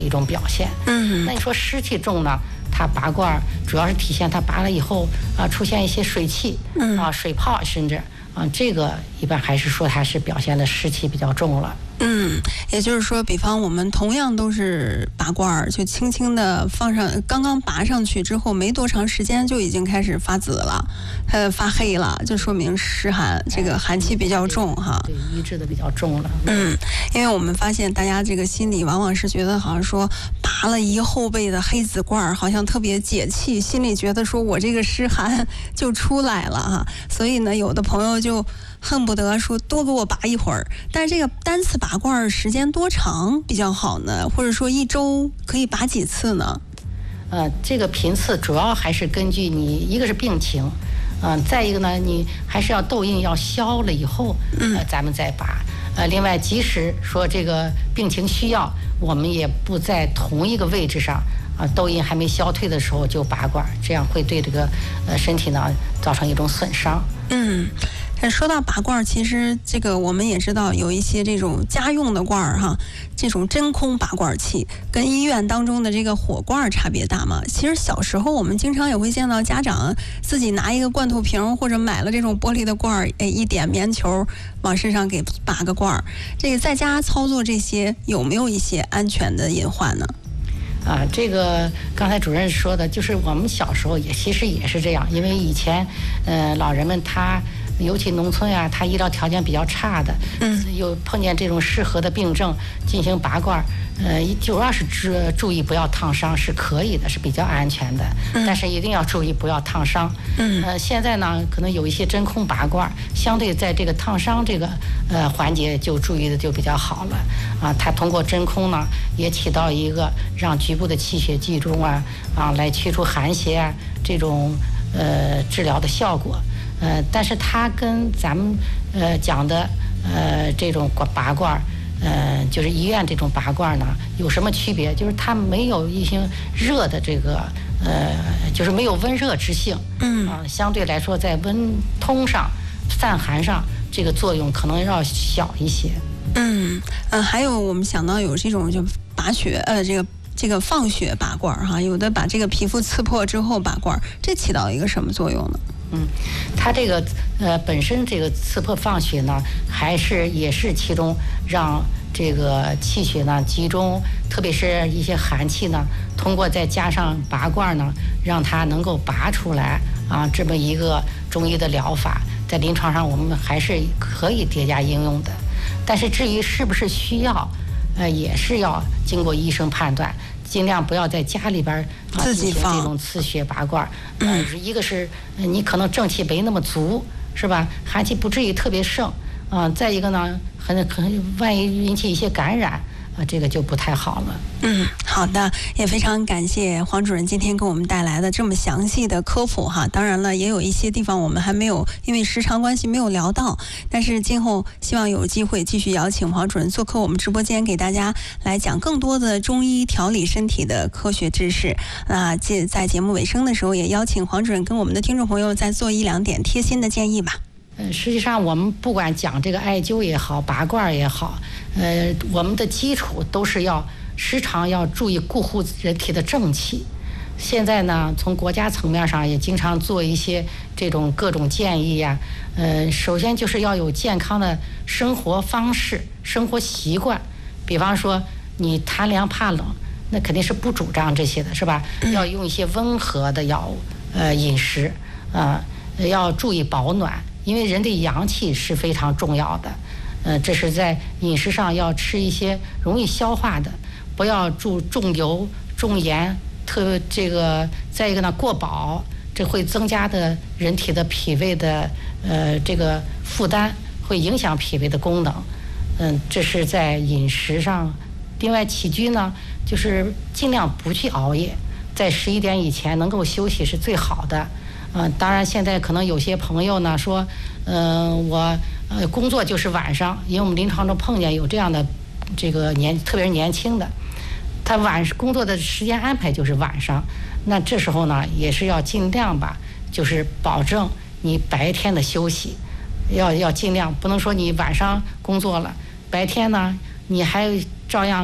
一种表现。那你说湿气重呢，它拔罐主要是体现它拔了以后出现一些水气水泡，甚至这个一般还是说它是表现的湿气比较重了。 也就是说，比方我们同样都是拔罐，就轻轻的放上，刚刚拔上去之后没多长时间就已经开始发紫了，发黑了，就说明湿寒，这个寒气比较重哈。 对，瘀滞的比较重了。 因为我们发现大家这个心里往往是觉得好像说拔了一后背的黑紫罐，好像特别解气，心里觉得说我这个湿寒就出来了哈。所以呢，有的朋友就恨不得说多给我拔一会儿，但是这个单次拔罐时间多长比较好呢？或者说一周可以拔几次呢？ 这个频次主要还是根据你一个是病情，再一个呢，你还是要痘印要消了以后，咱们再拔。另外，即使说这个病情需要，我们也不在同一个位置上痘印还没消退的时候就拔罐，这样会对这个身体呢造成一种损伤。 说到拔罐，其实这个我们也知道有一些这种家用的罐哈，这种真空拔罐器跟医院当中的这个火罐差别大吗？其实小时候我们经常也会见到家长自己拿一个罐头瓶或者买了这种玻璃的罐，一点棉球往身上给拔个罐。这个在家操作这些有没有一些安全的隐患呢？ 这个刚才主任说的，就是我们小时候其实也是这样，因为以前老人们他尤其农村他医疗条件比较差的，有碰见这种适合的病症进行拔罐，主要是注意不要烫伤是可以的，是比较安全的，但是一定要注意不要烫伤。现在呢，可能有一些真空拔罐，相对在这个烫伤这个环节就注意的就比较好了它通过真空呢，也起到一个让局部的气血集中来去除寒邪这种治疗的效果。但是它跟咱们讲的这种拔罐就是医院这种拔罐呢有什么区别？就是它没有一些热的这个就是没有温热之性。相对来说在温通上散寒上这个作用可能要小一些。 还有我们想到有这种就拔血这个放血拔罐哈，有的把这个皮肤刺破之后拔罐，这起到一个什么作用呢？ 它这个本身这个刺破放血呢，也是其中让这个气血呢集中，特别是一些寒气呢，通过再加上拔罐呢，让它能够拔出来这么一个中医的疗法，在临床上我们还是可以叠加应用的。但是至于是不是需要，也是要经过医生判断。尽量不要在家里边自己放这种刺血拔罐。一个是你可能正气没那么足，是吧？寒气不至于特别盛再一个呢，可能万一引起一些感染这个就不太好了。 好的，也非常感谢黄主任今天给我们带来的这么详细的科普哈。当然了，也有一些地方我们还没有因为时长关系没有聊到，但是今后希望有机会继续邀请黄主任做客我们直播间，给大家来讲更多的中医调理身体的科学知识。在节目尾声的时候，也邀请黄主任跟我们的听众朋友再做1-2点贴心的建议吧。 实际上我们不管讲这个艾灸也好，拔罐也好，我们的基础都是要时常要注意固护人体的正气。现在呢，从国家层面上也经常做一些这种各种建议首先就是要有健康的生活方式、生活习惯。比方说你贪凉怕冷，那肯定是不主张这些的，是吧？要用一些温和的饮食要注意保暖。因为人的阳气是非常重要的，这是在饮食上要吃一些容易消化的，不要重油重盐，再一个呢过饱，这会增加的人体的脾胃的这个负担，会影响脾胃的功能。这是在饮食上。另外起居呢，就是尽量不去熬夜，在11点以前能够休息是最好的。当然现在可能有些朋友呢说，我工作就是晚上，因为我们临床中碰见有这样的这个特别是年轻的，他工作的时间安排就是晚上，那这时候呢也是要尽量吧，就是保证你白天的休息，要尽量，不能说你晚上工作了，白天呢你还照样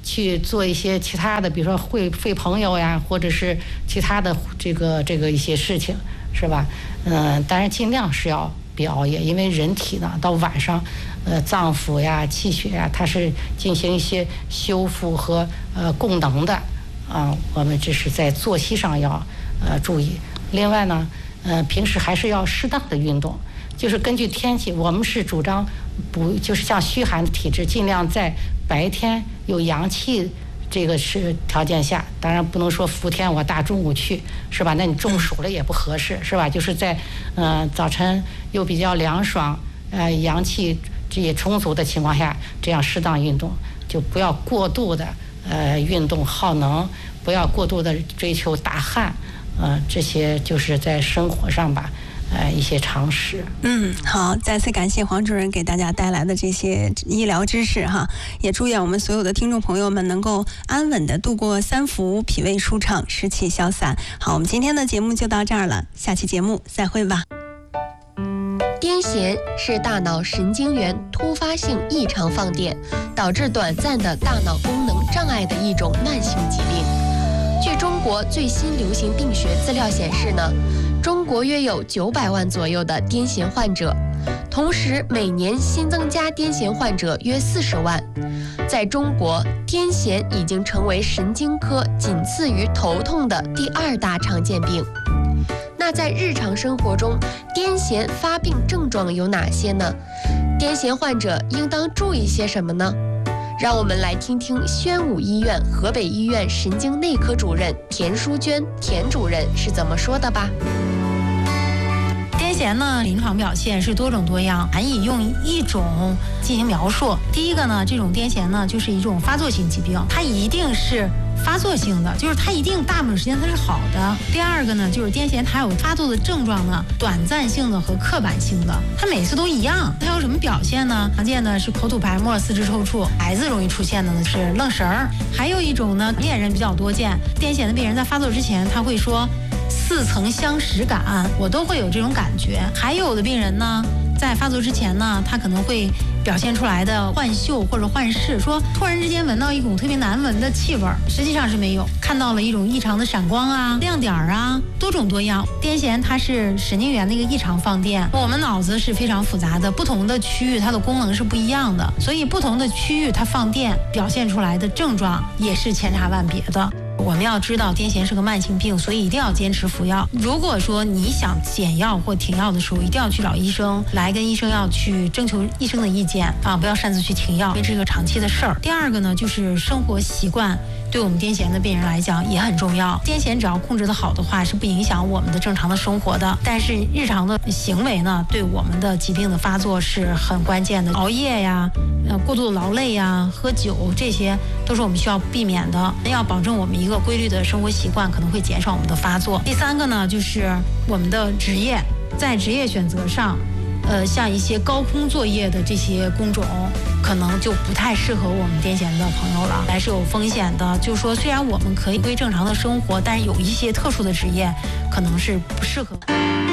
去做一些其他的，比如说会朋友呀，或者是其他的这个一些事情，是吧？当然尽量是要别熬夜，因为人体呢到晚上，脏腑呀、气血呀，它是进行一些修复和供能的我们这是在作息上要注意。另外呢，平时还是要适当的运动，就是根据天气，我们是主张就是像虚寒的体质，尽量在白天有阳气这个是条件下，当然不能说伏天我大中午去，是吧？那你中暑了也不合适，是吧？就是在早晨又比较凉爽，阳气这也充足的情况下，这样适当运动，就不要过度的运动耗能，不要过度的追求大汗，这些就是在生活上吧。一些常识。 好，再次感谢黄主任给大家带来的这些医疗知识哈，也祝愿我们所有的听众朋友们能够安稳的度过3伏，脾胃舒畅，湿气消散。好，我们今天的节目就到这儿了，下期节目再会吧。 癫痫是大脑神经元突发性异常放电，导致短暂的大脑功能障碍的一种慢性疾病。据中国最新流行病学资料显示呢，中国约有900万左右的癫痫患者，同时每年新增加癫痫患者约40万。在中国，癫痫已经成为神经科仅次于头痛的第2大常见病。那在日常生活中，癫痫发病症状有哪些呢？癫痫患者应当注意些什么呢？让我们来听听宣武医院河北医院神经内科主任田淑娟田主任是怎么说的吧。 癫痫呢，临床表现是多种多样，难以用一种进行描述。第一个呢，这种癫痫呢就是一种发作性疾病，它一定是发作性的，就是它一定大部分时间它是好的。第二个呢，就是癫痫它有发作的症状呢，短暂性的和刻板性的，它每次都一样。它有什么表现呢？常见的是口吐白沫、四肢抽搐，孩子容易出现的呢是愣神儿。还有一种呢，恋人比较多见，癫痫的病人在发作之前他会说似曾相识感，我都会有这种感觉。还有的病人呢，在发作之前呢，他可能会表现出来的幻嗅或者幻视，说突然之间闻到一股特别难闻的气味，实际上是没有，看到了一种异常的闪光啊、亮点啊，多种多样。癫痫它是神经元的一个异常放电，我们脑子是非常复杂的，不同的区域它的功能是不一样的，所以不同的区域它放电表现出来的症状也是千差万别的。我们要知道癫痫是个慢性病，所以一定要坚持服药。如果说你想减药或停药的时候，一定要去找医生，来跟医生要去征求医生的意见啊，不要擅自去停药，因为这是个长期的事儿。第二个呢，就是生活习惯对我们癫痫的病人来讲也很重要。癫痫只要控制得好的话，是不影响我们的正常的生活的。但是日常的行为呢，对我们的疾病的发作是很关键的。熬夜呀，过度的劳累呀，喝酒，这些都是我们需要避免的。要保证我们一个规律的生活习惯，可能会减少我们的发作。第三个呢，就是我们的职业，在职业选择上，像一些高空作业的这些工种，可能就不太适合我们癫痫的朋友了，还是有风险的。就是说，虽然我们可以归正常的生活，但是有一些特殊的职业可能是不适合。